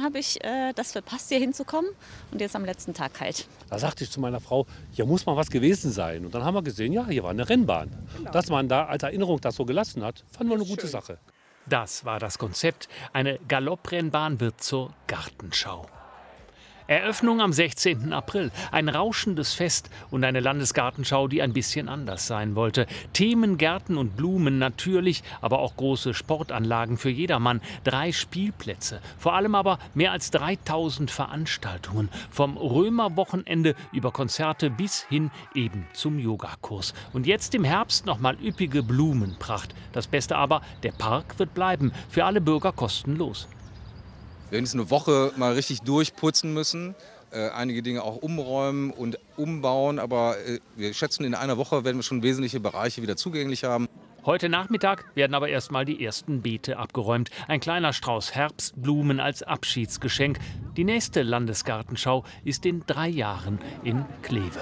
habe ich das verpasst, hier hinzukommen. Und jetzt am letzten Tag halt. Da sagte ich zu meiner Frau, hier muss mal was gewesen sein. Und dann haben wir gesehen, ja, hier war eine Rennbahn. Genau. Dass man da als Erinnerung das so gelassen hat, fanden wir eine gute Sache. Das war das Konzept. Eine Galopprennbahn wird zur Gartenschau. Eröffnung am 16. April. Ein rauschendes Fest und eine Landesgartenschau, die ein bisschen anders sein wollte. Themen, Gärten und Blumen natürlich, aber auch große Sportanlagen für jedermann. 3 Spielplätze. Vor allem aber mehr als 3000 Veranstaltungen. Vom Römerwochenende über Konzerte bis hin eben zum Yogakurs. Und jetzt im Herbst nochmal üppige Blumenpracht. Das Beste aber, der Park wird bleiben. Für alle Bürger kostenlos. Wir werden jetzt eine Woche mal richtig durchputzen müssen, einige Dinge auch umräumen und umbauen, aber wir schätzen, in einer Woche werden wir schon wesentliche Bereiche wieder zugänglich haben. Heute Nachmittag werden aber erstmal die ersten Beete abgeräumt. Ein kleiner Strauß Herbstblumen als Abschiedsgeschenk. Die nächste Landesgartenschau ist in 3 Jahren in Kleve.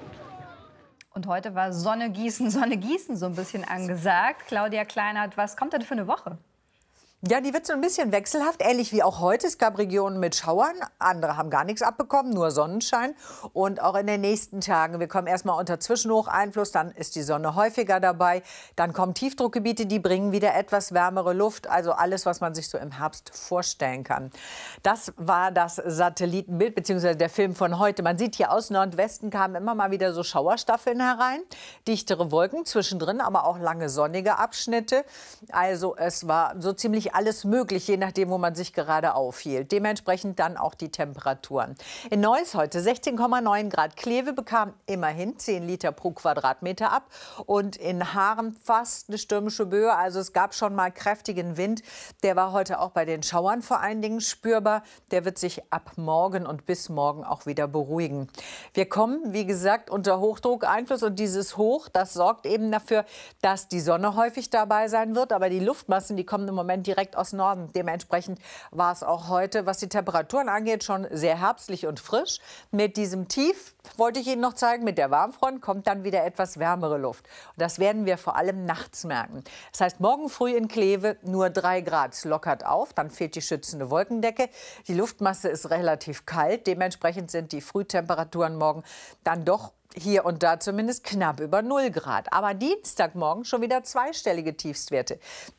Und heute war Sonne gießen so ein bisschen angesagt. Claudia Kleinert, was kommt denn für eine Woche? Ja, die wird so ein bisschen wechselhaft, ähnlich wie auch heute. Es gab Regionen mit Schauern, andere haben gar nichts abbekommen, nur Sonnenschein. Und auch in den nächsten Tagen, wir kommen erstmal unter Zwischenhocheinfluss, dann ist die Sonne häufiger dabei. Dann kommen Tiefdruckgebiete, die bringen wieder etwas wärmere Luft, also alles, was man sich so im Herbst vorstellen kann. Das war das Satellitenbild bzw. der Film von heute. Man sieht hier aus Nordwesten kamen immer mal wieder so Schauerstaffeln herein, dichtere Wolken zwischendrin, aber auch lange sonnige Abschnitte. Also es war so ziemlich alles möglich, je nachdem, wo man sich gerade aufhielt. Dementsprechend dann auch die Temperaturen. In Neuss heute 16,9 Grad. Kleve bekam immerhin 10 Liter pro Quadratmeter ab. Und in Haaren fast eine stürmische Böe. Also es gab schon mal kräftigen Wind. Der war heute auch bei den Schauern vor allen Dingen spürbar. Der wird sich ab morgen und bis morgen auch wieder beruhigen. Wir kommen, wie gesagt, unter Hochdruckeinfluss. Und dieses Hoch, das sorgt eben dafür, dass die Sonne häufig dabei sein wird. Aber die Luftmassen, die kommen im Moment direkt aus Norden. Dementsprechend war es auch heute, was die Temperaturen angeht, schon sehr herbstlich und frisch. Mit diesem Tief, wollte ich Ihnen noch zeigen, mit der Warmfront kommt dann wieder etwas wärmere Luft. Und das werden wir vor allem nachts merken. Das heißt, morgen früh in Kleve nur 3 Grad. Es lockert auf, dann fehlt die schützende Wolkendecke. Die Luftmasse ist relativ kalt. Dementsprechend sind die Frühtemperaturen morgen dann doch hier und da zumindest knapp über 0 Grad. Aber Dienstagmorgen schon wieder zweistellige Tiefstwerte.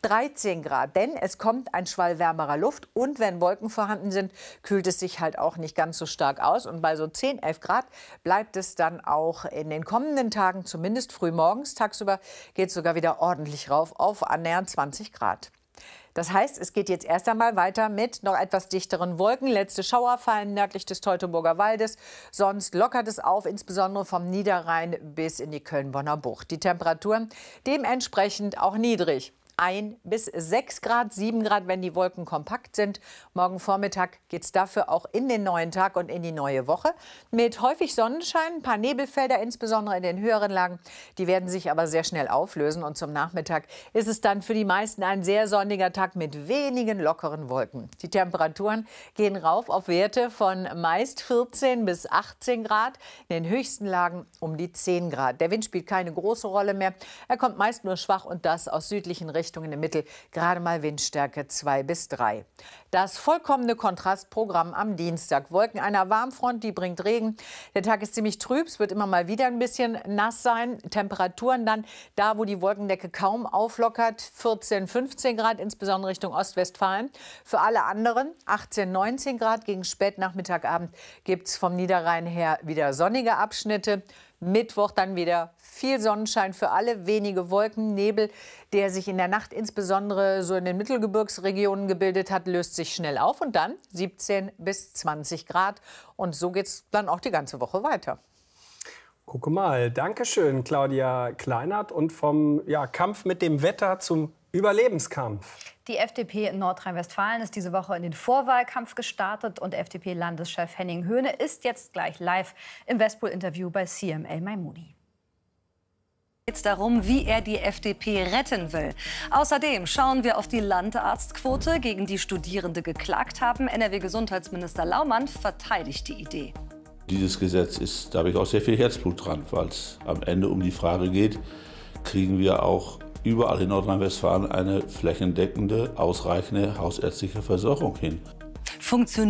13 Grad, denn es kommt ein Schwall wärmerer Luft. Und wenn Wolken vorhanden sind, kühlt es sich halt auch nicht ganz so stark aus. Und bei so 10, 11 Grad bleibt es dann auch in den kommenden Tagen, zumindest frühmorgens. Tagsüber geht es sogar wieder ordentlich rauf auf annähernd 20 Grad. Das heißt, es geht jetzt erst einmal weiter mit noch etwas dichteren Wolken. Letzte Schauer fallen nördlich des Teutoburger Waldes. Sonst lockert es auf, insbesondere vom Niederrhein bis in die Köln-Bonner Bucht. Die Temperaturen dementsprechend auch niedrig. 1 bis 6 Grad, 7 Grad, wenn die Wolken kompakt sind. Morgen Vormittag geht es dafür auch in den neuen Tag und in die neue Woche. Mit häufig Sonnenschein, ein paar Nebelfelder, insbesondere in den höheren Lagen. Die werden sich aber sehr schnell auflösen. Und zum Nachmittag ist es dann für die meisten ein sehr sonniger Tag mit wenigen lockeren Wolken. Die Temperaturen gehen rauf auf Werte von meist 14 bis 18 Grad. In den höchsten Lagen um die 10 Grad. Der Wind spielt keine große Rolle mehr. Er kommt meist nur schwach und das aus südlichen Richtungen im Mittel gerade mal Windstärke 2 bis 3. Das vollkommene Kontrastprogramm am Dienstag. Wolken einer Warmfront, die bringt Regen. Der Tag ist ziemlich trüb, es wird immer mal wieder ein bisschen nass sein. Temperaturen dann da, wo die Wolkendecke kaum auflockert, 14, 15 Grad, insbesondere Richtung Ostwestfalen. Für alle anderen 18, 19 Grad. Gegen Spätnachmittagabend gibt es vom Niederrhein her wieder sonnige Abschnitte. Mittwoch dann wieder viel Sonnenschein für alle, wenige Wolken, Nebel, der sich in der Nacht insbesondere so in den Mittelgebirgsregionen gebildet hat, löst sich schnell auf und dann 17 bis 20 Grad. Und so geht es dann auch die ganze Woche weiter. Gucke mal, Dankeschön, Claudia Kleinert. Und vom Kampf mit dem Wetter zum Überlebenskampf. Die FDP in Nordrhein-Westfalen ist diese Woche in den Vorwahlkampf gestartet und FDP-Landeschef Henning Höhne ist jetzt gleich live im Westpol-Interview bei CMA Maimouni. Es geht darum, wie er die FDP retten will. Außerdem schauen wir auf die Landarztquote, gegen die Studierende geklagt haben. NRW-Gesundheitsminister Laumann verteidigt die Idee. Dieses Gesetz da habe ich auch sehr viel Herzblut dran, weil es am Ende um die Frage geht, kriegen wir auch überall in Nordrhein-Westfalen eine flächendeckende, ausreichende hausärztliche Versorgung hin. Funktioniert